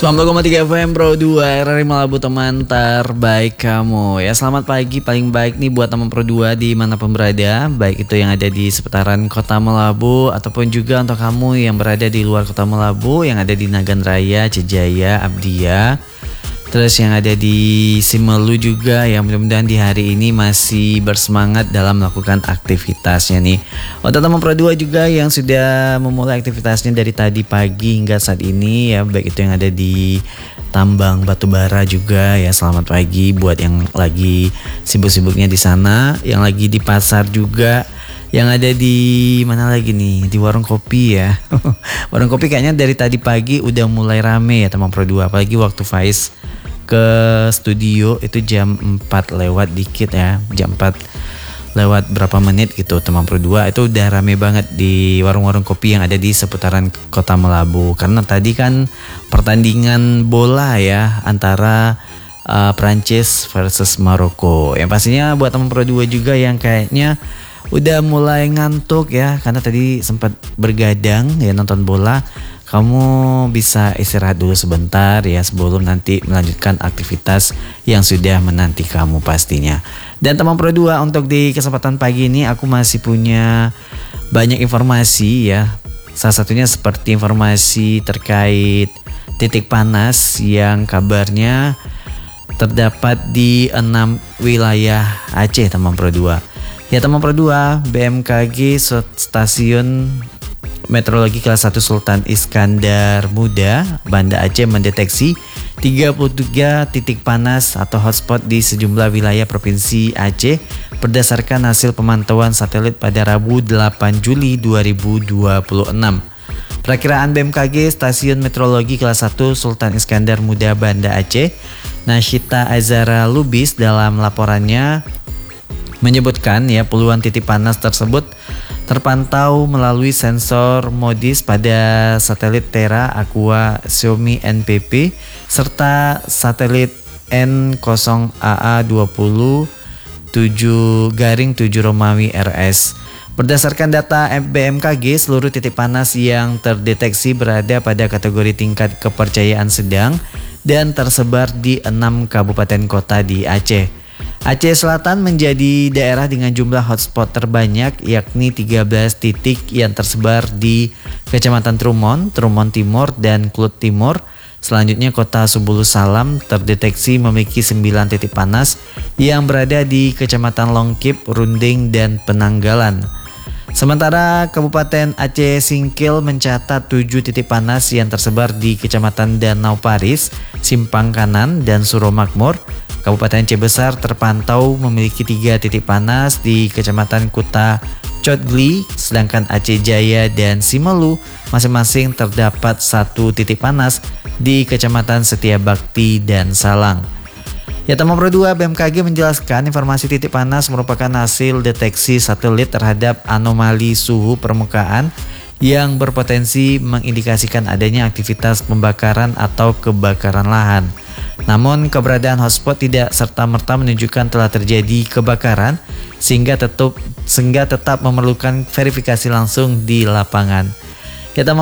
90,3 FM Pro 2 RRI Melabu, teman terbaik kamu. Ya, selamat pagi paling baik nih buat teman Pro 2 dimanapun berada, baik itu yang ada di seputaran kota Melabu ataupun juga untuk kamu yang berada di luar kota Melabu, yang ada di Nagan Raya, Cijaya, Abdia, terus yang ada di Simelu juga, yang mudah-mudahan di hari ini masih bersemangat dalam melakukan aktivitasnya nih. Untuk teman Pro 2 juga yang sudah memulai aktivitasnya dari tadi pagi hingga saat ini ya, baik itu yang ada di tambang batubara juga ya, selamat pagi buat yang lagi sibuk-sibuknya di sana, yang lagi di pasar juga, yang ada di mana lagi nih, di warung kopi ya. Warung kopi kayaknya dari tadi pagi udah mulai rame ya teman Pro 2, apalagi waktu Faiz ke studio itu jam 4 lewat dikit ya, jam 4 lewat berapa menit gitu teman Pro 2, itu udah rame banget di warung-warung kopi yang ada di seputaran kota Melabu, karena tadi kan pertandingan bola ya antara Prancis versus Maroko. Yang pastinya buat teman Pro 2 juga yang kayaknya udah mulai ngantuk ya, karena tadi sempat bergadang ya nonton bola, kamu bisa istirahat dulu sebentar ya sebelum nanti melanjutkan aktivitas yang sudah menanti kamu pastinya. Dan teman Pro 2, untuk di kesempatan pagi ini aku masih punya banyak informasi ya. Salah satunya seperti informasi terkait titik panas yang kabarnya terdapat di 6 wilayah Aceh teman Pro 2. Ya teman Pro 2, BMKG Stasiun Meteorologi kelas 1 Sultan Iskandar Muda, Banda Aceh mendeteksi 33 titik panas atau hotspot di sejumlah wilayah Provinsi Aceh berdasarkan hasil pemantauan satelit pada Rabu 8 Juli 2026. Perakiraan BMKG Stasiun Meteorologi kelas 1 Sultan Iskandar Muda Banda Aceh, Nasyita Azara Lubis, dalam laporannya menyebutkan ya, puluhan titik panas tersebut terpantau melalui sensor MODIS pada satelit Terra Aqua Xiaomi NPP serta satelit N0AA20 7 Romawi RS. Berdasarkan data BMKG, seluruh titik panas yang terdeteksi berada pada kategori tingkat kepercayaan sedang dan tersebar di 6 kabupaten kota di Aceh. Aceh Selatan menjadi daerah dengan jumlah hotspot terbanyak, yakni 13 titik yang tersebar di Kecamatan Trumon, Trumon Timur, dan Klut Timur. Selanjutnya kota Subulu Salam terdeteksi memiliki 9 titik panas yang berada di Kecamatan Longkip, Runding, dan Penanggalan. Sementara Kabupaten Aceh Singkil mencatat 7 titik panas yang tersebar di Kecamatan Danau Paris, Simpang Kanan, dan Suromakmur. Kabupaten Aceh Besar terpantau memiliki 3 titik panas di Kecamatan Kuta Cotgli, sedangkan Aceh Jaya dan Simelu masing-masing terdapat 1 titik panas di Kecamatan Setia Bakti dan Salang. Ya teman Pro 2, BMKG menjelaskan informasi titik panas merupakan hasil deteksi satelit terhadap anomali suhu permukaan yang berpotensi mengindikasikan adanya aktivitas pembakaran atau kebakaran lahan. Namun keberadaan hotspot tidak serta-merta menunjukkan telah terjadi kebakaran, sehingga tetap memerlukan verifikasi langsung di lapangan. Kita